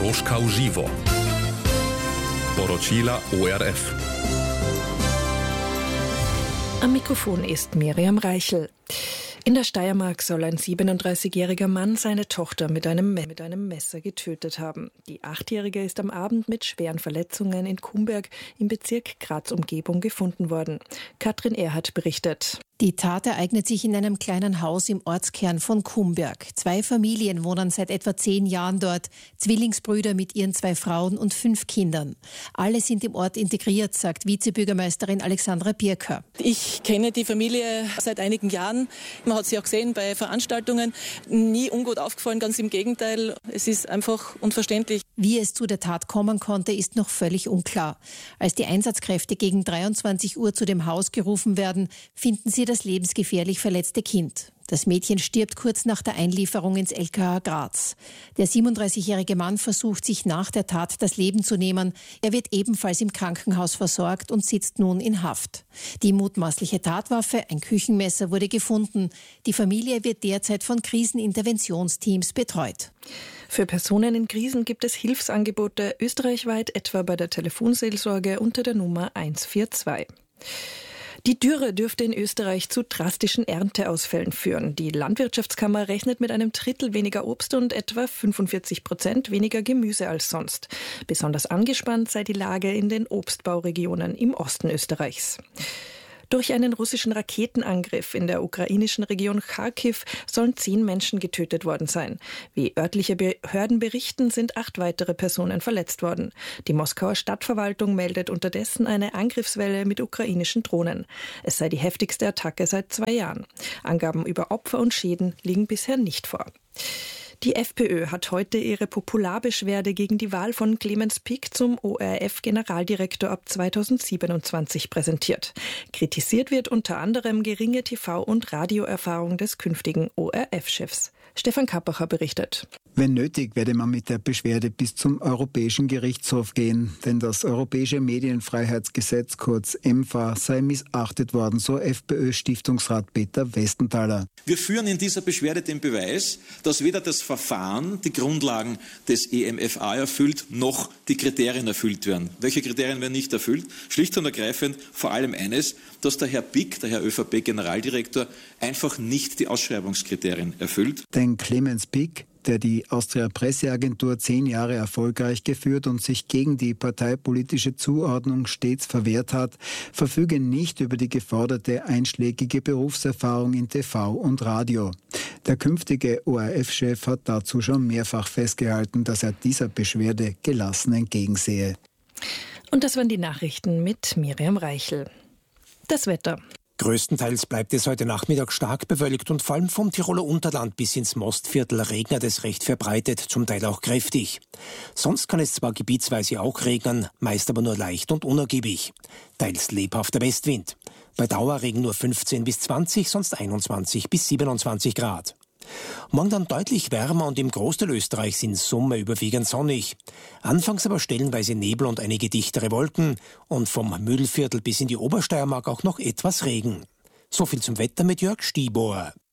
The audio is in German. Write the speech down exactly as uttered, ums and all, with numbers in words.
Troška v živo. Poročila O R F. Am Mikrofon ist Miriam Reichel. In der Steiermark soll ein siebenunddreißigjähriger Mann seine Tochter mit einem, mit einem Messer getötet haben. Die Achtjährige ist am Abend mit schweren Verletzungen in Kumberg im Bezirk Graz-Umgebung gefunden worden. Katrin Erhardt berichtet. Die Tat ereignet sich in einem kleinen Haus im Ortskern von Kumberg. Zwei Familien wohnen seit etwa zehn Jahren dort. Zwillingsbrüder mit ihren zwei Frauen und fünf Kindern. Alle sind im Ort integriert, sagt Vizebürgermeisterin Alexandra Birker. Ich kenne die Familie seit einigen Jahren. Man hat sie auch gesehen bei Veranstaltungen. Nie ungut aufgefallen, ganz im Gegenteil. Es ist einfach unverständlich. Wie es zu der Tat kommen konnte, ist noch völlig unklar. Als die Einsatzkräfte gegen dreiundzwanzig Uhr zu dem Haus gerufen werden, finden sie das lebensgefährlich verletzte Kind. Das Mädchen stirbt kurz nach der Einlieferung ins L K H Graz. Der siebenunddreißigjährige Mann versucht, sich nach der Tat das Leben zu nehmen. Er wird ebenfalls im Krankenhaus versorgt und sitzt nun in Haft. Die mutmaßliche Tatwaffe, ein Küchenmesser, wurde gefunden. Die Familie wird derzeit von Kriseninterventionsteams betreut. Für Personen in Krisen gibt es Hilfsangebote österreichweit, etwa bei der Telefonseelsorge unter der Nummer eins vier zwei. Die Dürre dürfte in Österreich zu drastischen Ernteausfällen führen. Die Landwirtschaftskammer rechnet mit einem Drittel weniger Obst und etwa fünfundvierzig Prozent weniger Gemüse als sonst. Besonders angespannt sei die Lage in den Obstbauregionen im Osten Österreichs. Durch einen russischen Raketenangriff in der ukrainischen Region Charkiw sollen zehn Menschen getötet worden sein. Wie örtliche Behörden berichten, sind acht weitere Personen verletzt worden. Die Moskauer Stadtverwaltung meldet unterdessen eine Angriffswelle mit ukrainischen Drohnen. Es sei die heftigste Attacke seit zwei Jahren. Angaben über Opfer und Schäden liegen bisher nicht vor. Die FPÖ hat heute ihre Popularbeschwerde gegen die Wahl von Clemens Pick zum O R F-Generaldirektor ab zweitausendsiebenundzwanzig präsentiert. Kritisiert wird unter anderem geringe T V- und Radioerfahrung des künftigen O R F-Chefs. Stefan Kappacher berichtet. Wenn nötig, werde man mit der Beschwerde bis zum Europäischen Gerichtshof gehen, denn das Europäische Medienfreiheitsgesetz, kurz E M F A, sei missachtet worden, so FPÖ-Stiftungsrat Peter Westenthaler. Wir führen in dieser Beschwerde den Beweis, dass weder das Verfahren die Grundlagen des E M F A erfüllt, noch die Kriterien erfüllt werden. Welche Kriterien werden nicht erfüllt? Schlicht und ergreifend vor allem eines, dass der Herr Pick, der Herr ÖVP-Generaldirektor, einfach nicht die Ausschreibungskriterien erfüllt. Denn Clemens Pick, der die Austria-Presseagentur zehn Jahre erfolgreich geführt und sich gegen die parteipolitische Zuordnung stets verwehrt hat, verfüge nicht über die geforderte einschlägige Berufserfahrung in T V und Radio. Der künftige O R F-Chef hat dazu schon mehrfach festgehalten, dass er dieser Beschwerde gelassen entgegensehe. Und das waren die Nachrichten mit Miriam Reichel. Das Wetter. Größtenteils bleibt es heute Nachmittag stark bewölkt und vor allem vom Tiroler Unterland bis ins Mostviertel regnet es recht verbreitet, zum Teil auch kräftig. Sonst kann es zwar gebietsweise auch regnen, meist aber nur leicht und unergiebig. Teils lebhafter Westwind. Bei Dauerregen nur fünfzehn bis zwanzig, sonst einundzwanzig bis siebenundzwanzig Grad. Morgen dann deutlich wärmer und im Großteil Österreichs in Summe überwiegend sonnig. Anfangs aber stellenweise Nebel und einige dichtere Wolken und vom Mühlviertel bis in die Obersteiermark auch noch etwas Regen. So viel zum Wetter mit Jörg Stiebohr.